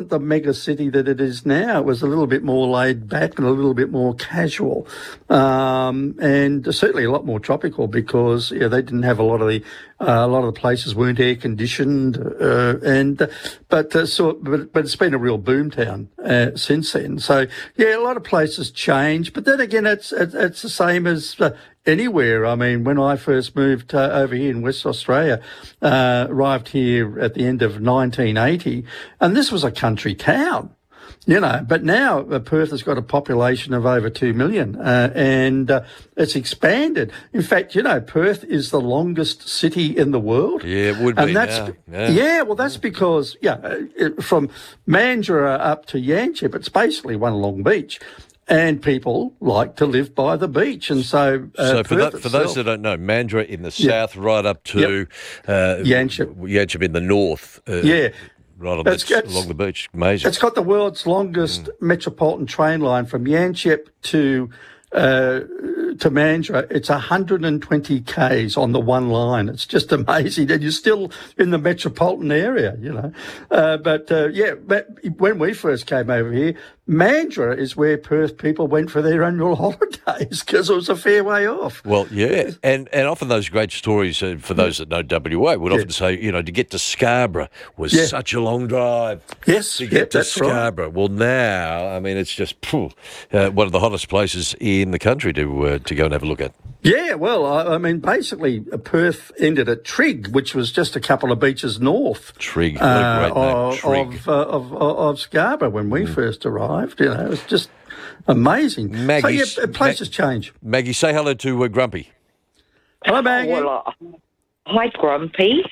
wasn't the mega city that it is now. It was a little bit more laid back and a little bit more casual, and certainly a lot more tropical because they didn't have a lot of the places weren't air conditioned, but it's been a real boom town since then. So yeah, a lot of places change, but then again, it's the same as anywhere. I mean, when I first moved over here in West Australia, arrived here at the end of 1980, and this was a country town. But now Perth has got a population of over 2 million, and it's expanded. In fact, Perth is the longest city in the world. Yeah, it would be. Well, that's because, from Mandurah up to Yanchep, it's basically one long beach. And people like to live by the beach. And so for those that don't know, Mandurah in the south, right up to Yanchep in the north. Right on along the beach. Amazing. It's got the world's longest metropolitan train line from Yanchep to Mandurah. It's 120 k's on the one line. It's just amazing, and you're still in the metropolitan area, But when we first came over here, Mandurah is where Perth people went for their annual holidays because it was a fair way off. Well, yeah, and often those great stories, for those that know WA, would often say, to get to Scarborough was such a long drive. Yes, to get to that's Scarborough. Right. Well, now, I mean, it's just one of the hottest places in the country to go and have a look at. Yeah, well, I mean, basically, Perth ended at Trigg, which was just a couple of beaches north. Trigg, what a great name. Trigg. Of Scarborough when we first arrived. It was just amazing. Maggie, so, places change. Maggie, say hello to Grumpy. Hello, Maggie. Hi, Grumpy.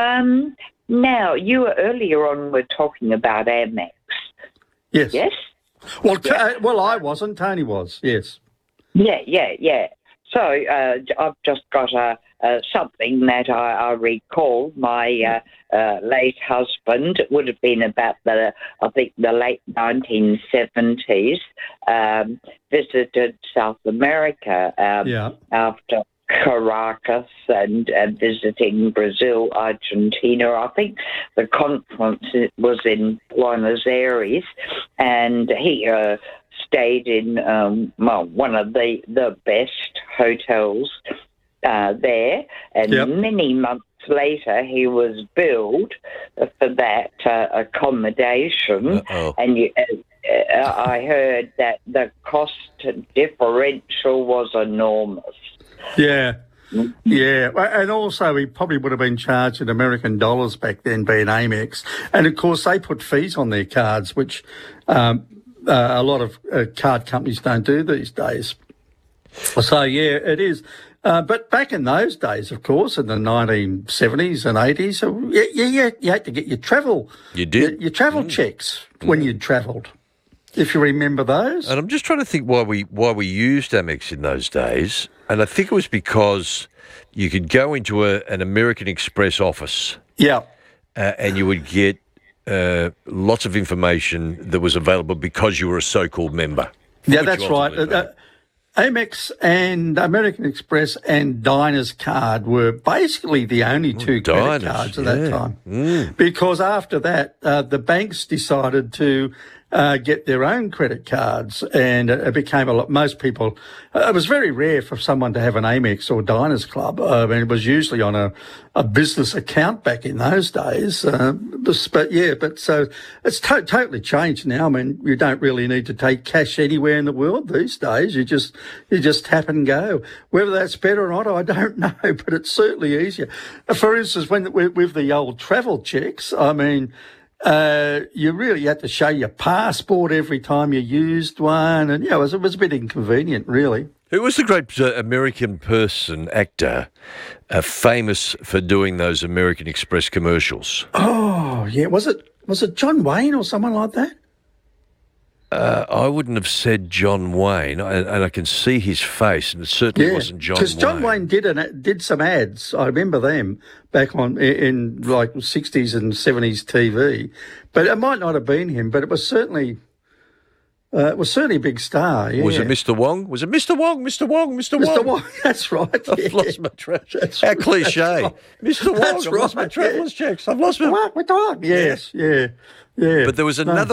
Now, you earlier on were talking about Amex. Yes. Yes? Well, I wasn't. Tony was, yes. Yeah. So I've just got something that I recall. My late husband, it would have been about the late 1970s, visited South America after Caracas and visiting Brazil, Argentina. I think the conference was in Buenos Aires, and he stayed in one of the best hotels there, and many months later he was billed for that accommodation. And I heard that the cost differential was enormous. Yeah, and also he probably would have been charged in American dollars back then, being Amex, and of course they put fees on their cards, which a lot of card companies don't do these days. So yeah, it is. But back in those days, of course, in the 1970s and 80s, you had to get your travel. You did your travel checks when you'd travelled. If you remember those. And I'm just trying to think why we used Amex in those days. And I think it was because you could go into an American Express office. Yeah. And you would get lots of information that was available because you were a so-called member. Yeah, that's right. Amex and American Express and Diners Card were basically the only two credit cards at that time. Because after that, the banks decided to get their own credit cards, and it became most people, it was very rare for someone to have an Amex or Diners Club. I mean, it was usually on a business account back in those days. But so it's totally changed now. I mean, you don't really need to take cash anywhere in the world these days. You just tap and go. Whether that's better or not, I don't know, but it's certainly easier. For instance, with the old travel checks, I mean, you really had to show your passport every time you used one, and it was a bit inconvenient, really. Who was the great American actor, famous for doing those American Express commercials? Oh, yeah. Was it John Wayne or someone like that? I wouldn't have said John Wayne, and I can see his face, and it certainly wasn't John Wayne. Because John Wayne did some ads. I remember them back in like 60s and 70s TV. But it might not have been him, but it was certainly a big star. Yeah. Was it Mr. Wong? Was it Mr. Wong? Mr. Wong? Mr. Wong? Mr. Wong, that's right. I've lost my travel. How cliche. Right. Mr. Wong, I've lost my traveller's checks. I've lost my... Yes, yeah. But there was another